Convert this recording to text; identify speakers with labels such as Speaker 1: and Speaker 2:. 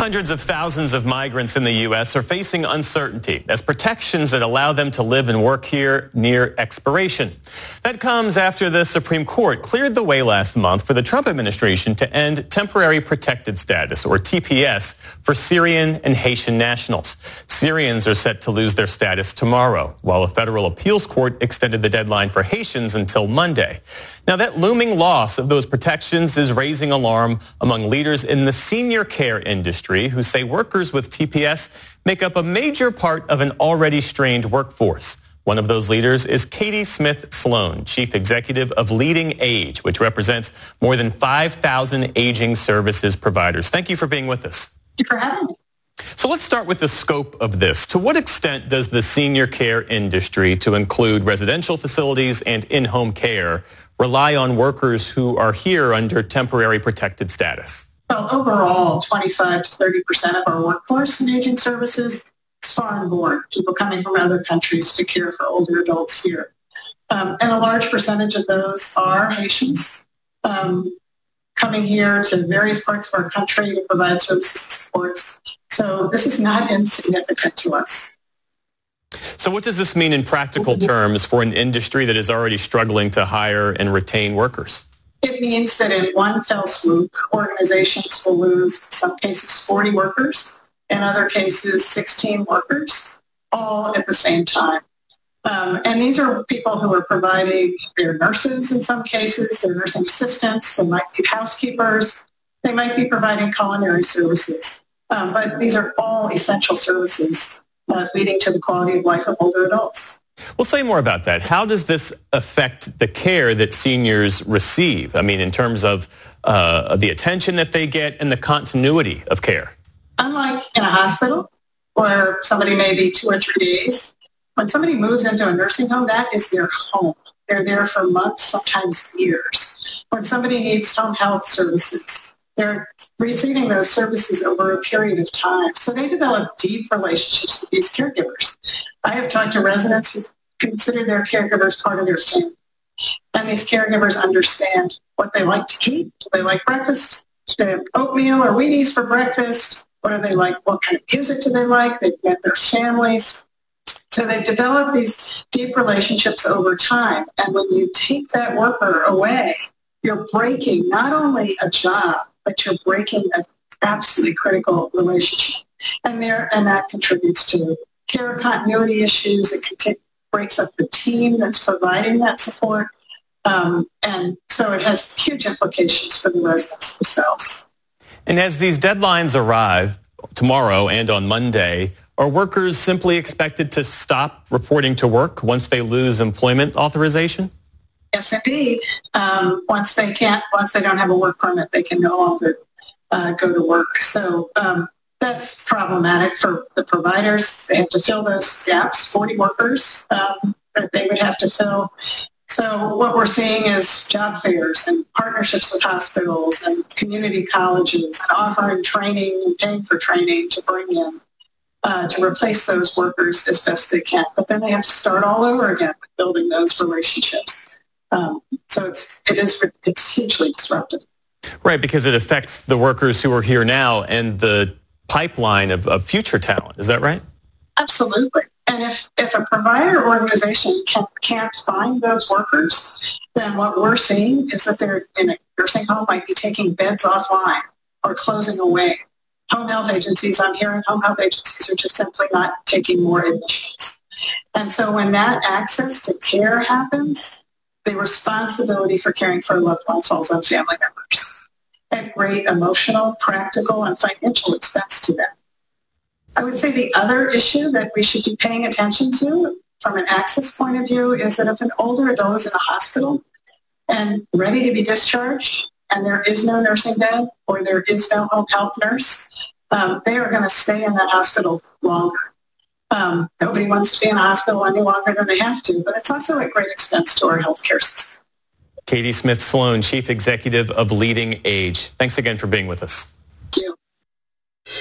Speaker 1: Hundreds of thousands of migrants in the U.S. are facing uncertainty as protections that allow them to live and work here near expiration. That comes after the Supreme Court cleared the way last month for the Trump administration to end temporary protected status, or TPS, for Syrian and Haitian nationals. Syrians are set to lose their status tomorrow, while a federal appeals court extended the deadline for Haitians until Monday. Now, that looming loss of those protections is raising alarm among leaders in the senior care industry who say workers with TPS make up a major part of an already strained workforce. One of those leaders is Katie Smith Sloan, Chief Executive of Leading Age, which represents more than 5,000 aging services providers. Thank you for being with us.
Speaker 2: Thank you for having me.
Speaker 1: So let's start with the scope of this. To what extent does the senior care industry, to include residential facilities and in-home care, rely on workers who are here under temporary protected status?
Speaker 2: Well, overall, 25 to 30% of our workforce in aging services is foreign-born, people coming from other countries to care for older adults here. And a large percentage of those are Haitians coming here to various parts of our country to provide services and supports. So this is not insignificant to us.
Speaker 1: So what does this mean in practical terms for an industry that is already struggling to hire and retain workers?
Speaker 2: It means that in one fell swoop, organizations will lose, in some cases, 40 workers, in other cases, 16 workers, all at the same time. And these are people who are providing, they're nurses in some cases, they're nursing assistants, they might be housekeepers, they might be providing culinary services. But these are all essential services leading to the quality of life of older adults.
Speaker 1: Well, say more about that. How does this affect the care that seniors receive? I mean, in terms of the attention that they get and the continuity of care.
Speaker 2: Unlike in a hospital where somebody may be 2 or 3 days, when somebody moves into a nursing home, that is their home. They're there for months, sometimes years. When somebody needs home health services, they're receiving those services over a period of time. So they develop deep relationships with these caregivers. I have talked to residents who consider their caregivers part of their family. And these caregivers understand what they like to eat. Do they like breakfast? Do they have oatmeal or Wheaties for breakfast? What do they like? What kind of music do they like? They've met their families. So they develop these deep relationships over time. And when you take that worker away, you're breaking not only a job, but you're breaking an absolutely critical relationship. And that contributes to care continuity issues. It breaks up the team that's providing that support. And so it has huge implications for the residents themselves.
Speaker 1: And as these deadlines arrive tomorrow and on Monday, are workers simply expected to stop reporting to work once they lose employment authorization?
Speaker 2: Yes, indeed. Once they don't have a work permit, they can no longer go to work. So that's problematic for the providers. They have to fill those gaps, 40 workers that they would have to fill. So what we're seeing is job fairs and partnerships with hospitals and community colleges and offering training and paying for training to bring in to replace those workers as best they can. But then they have to start all over again with building those relationships. So it's hugely disruptive.
Speaker 1: Right, because it affects the workers who are here now and the pipeline of future talent. Is that right?
Speaker 2: Absolutely. And if a provider organization can't find those workers, then what we're seeing is that they're in a nursing home might be taking beds offline or closing away. Home health agencies, I'm hearing home health agencies are just simply not taking more admissions. And so when that access to care happens, the responsibility for caring for a loved one falls on family members at great emotional, practical, and financial expense to them. I would say the other issue that we should be paying attention to from an access point of view is that if an older adult is in a hospital and ready to be discharged and there is no nursing bed or there is no home health nurse, they are going to stay in that hospital longer. Nobody wants to be in a hospital any longer than they have to, but it's also at great expense to our healthcare system.
Speaker 1: Katie Smith Sloan, Chief Executive of Leading Age. Thanks again for being with us.
Speaker 2: Thank you.